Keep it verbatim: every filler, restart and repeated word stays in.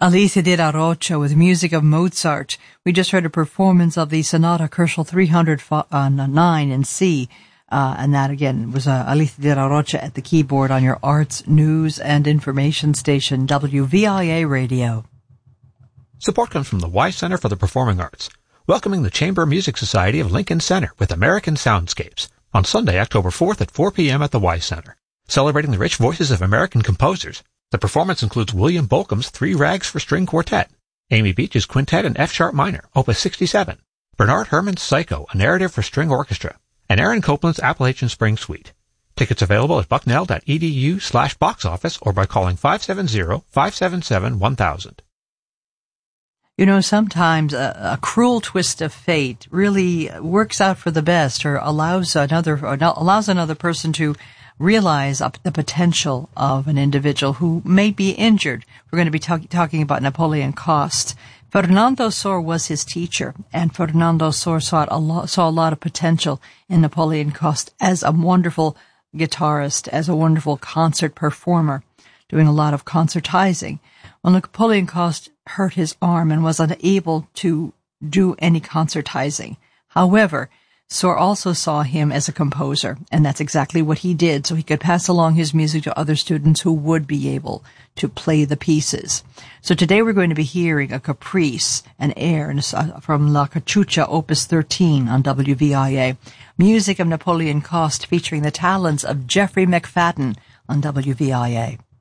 Alicia de la Rocha with music of Mozart. We just heard a performance of the Sonata Koelschel three hundred nine in C. Uh, and that, again, was uh, Alicia de la Rocha at the keyboard on your arts, news, and information station, W V I A Radio. Support comes from the Y Center for the Performing Arts, welcoming the Chamber Music Society of Lincoln Center with American Soundscapes on Sunday, October fourth at four p.m. at the Y Center. Celebrating the rich voices of American composers, the performance includes William Bolcom's Three Rags for String Quartet, Amy Beach's Quintet in F-sharp minor, Opus sixty-seven, Bernard Herrmann's Psycho, a narrative for string orchestra, and Aaron Copland's Appalachian Spring Suite. Tickets available at bucknell.edu slash box office or by calling five seven zero, five seven seven, one thousand. You know, sometimes a, a cruel twist of fate really works out for the best, or allows another or allows another person to realize the potential of an individual who may be injured. We're going to be talk- talking about Napoleon Coste. Fernando Sor was his teacher, and Fernando Sor saw a lot, saw a lot of potential in Napoleon Coste as a wonderful guitarist, as a wonderful concert performer, doing a lot of concertizing. Well, Napoleon Coste hurt his arm and was unable to do any concertizing. However, Sor also saw him as a composer, and that's exactly what he did, so he could pass along his music to other students who would be able to play the pieces. So today we're going to be hearing a caprice, an air from La Cachucha, Opus thirteen on W V I A. Music of Napoleon Coste featuring the talents of Jeffrey McFadden on W V I A.